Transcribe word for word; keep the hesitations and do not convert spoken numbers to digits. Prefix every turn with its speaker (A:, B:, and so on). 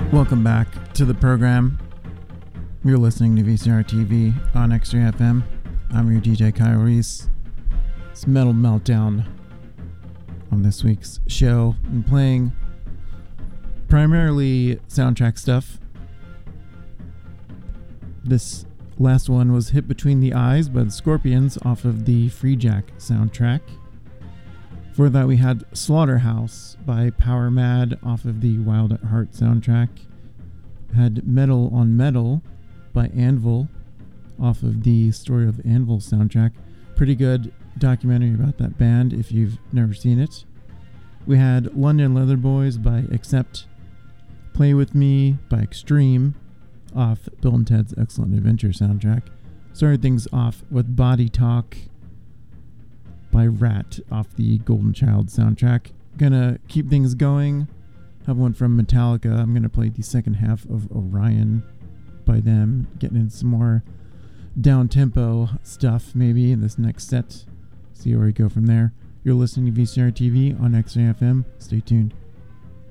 A: Welcome back to the program. You're listening to V C R T V on X-Ray F M. I'm your D J Kyle Reese. It's Metal Meltdown on this week's show. I'm playing primarily soundtrack stuff. This last one was Hit Between the Eyes by the Scorpions off of the Free Jack soundtrack. For that we had Slaughterhouse by Power Mad off of the Wild at Heart soundtrack. Had Metal on Metal by Anvil off of the Story of Anvil soundtrack. Pretty good documentary about that band if you've never seen it. We had London Leather Boys by Accept, Play With Me by Extreme off Bill and Ted's Excellent Adventure soundtrack. Started things off with Body Talk by Rat off the Golden Child soundtrack. Gonna keep things going. Have one from Metallica. I'm gonna play the second half of Orion by them. Getting into some more down-tempo stuff maybe in this next set. See where we go from there. You're listening to V C R T V on X-Ray F M. Stay tuned.